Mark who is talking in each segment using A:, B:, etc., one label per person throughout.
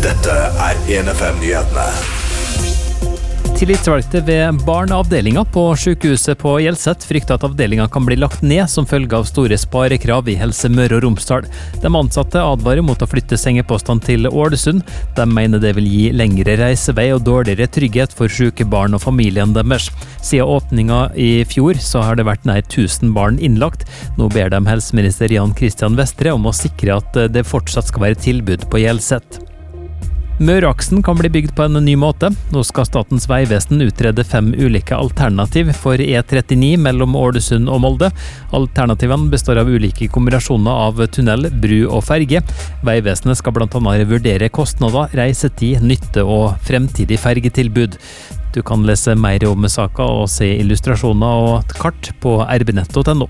A: Dette 1FM-nyhetene.
B: Tillitsvalgte ved barneavdelinga på sykehuset på Hjelset frykter at avdelinga kan bli lagt ned som følge av store sparekrav i Helse Møre og Romsdal. De ansatte advarer mot å flytte sengepostene til Ålesund. De mener det vil gi lengre reisevei og dårligere trygghet for syke barn og familien deres. Siden åpninga i fjor så har det vært nær 1000 barn innlagt. Nå ber de helseminister Jan Christian Vestre om å sikre at det fortsatt skal være tilbud på Hjelset. Møreaksen kan bli bygd på en ny måte. Nå skal Statens vegvesen utrede 5 ulike alternativ for E39 mellom Ålesund og Molde. Alternativene består av ulike kombinasjoner av tunnel, bru og ferge. Vegvesenet skal blant annet vurdere kostnader, reisetid, nytte og fremtidig fergetilbud. Du kan lese mer om saka og se illustrasjoner og et kart på rbnett.no.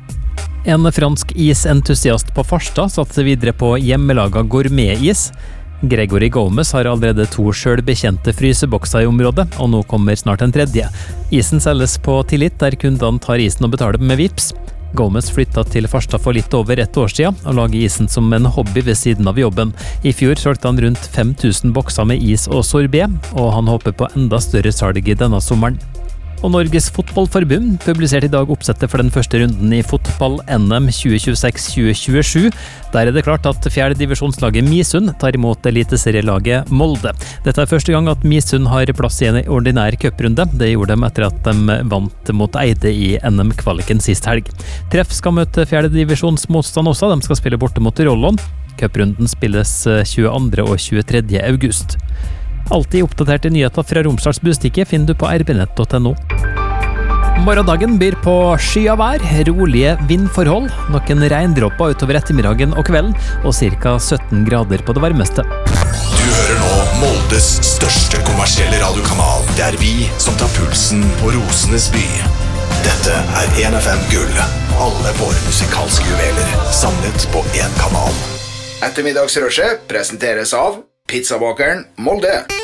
B: En fransk isentusiast på Farstad satser videre på hjemmelaga gourmetis. Gregory Gomez har allerede 2 selvbekjente frysebokser i området, og nå kommer snart en tredje. Isen selges på tillit, der kundene tar isen og betaler med Vipps. Gomez flyttet til Farstad for litt over 1 år siden, og lager isen som en hobby ved siden av jobben. I fjor solgte han rundt 5000 bokser med is og sorbet, og han håper på enda større salg i denne sommeren. Og Norges Fotballforbund publiserte i dag oppsettet for den første runden i fotball-NM 2026-2027. Der er det klart at 4. divisjonslaget Misund tar imot eliteserielaget Molde. Dette er første gang at Misund har plass i en ordinær cuprunde. Det gjorde de etter at de vant mot Eide i NM-kvaliken sist helg. Treff skal møte 4. divisjonsmotstand også. De skal spille borte mot Rollon. Cuprunden spilles 22. og 23. august. Alltid oppdaterte nyheter fra Romsdals Bustikke finner du på rbnett.no. Morgendagen byr på skyet vær, rolige vindforhold, noen regndråper utover ettermiddagen og kvelden, og ca. 17 grader på det varmeste.
A: Du hører nå Moldes største kommersielle radiokanal. Det er vi som tar pulsen på Rosenes by. Dette er 1FM Gull. Alle våre musikalske juveler samlet på en kanal. Ettermiddagsrushet presenteres av Pizzabakeren Molde.